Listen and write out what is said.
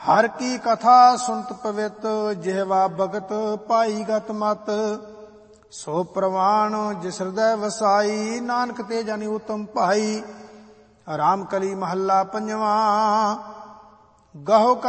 ਹਰ ਕੀ ਕਥਾ ਸੁਨਤ ਪਵਿੱਤ, ਜਿਹਵਾ ਭਗਤ ਪਾਈ ਗਤ ਮਤ। ਸੋ ਪ੍ਰਵਾਣ ਜਿਸ ਹਿਰਦੈ ਵਸਾਈ, ਨਾਨਕ ਤੇ ਜਾਨੀ ਉਤਮ ਭਾਈ। ਰਾਮ ਕਲੀ ਮਹੱਲਾ ਪੰਜਵਾ। ਗਹੁ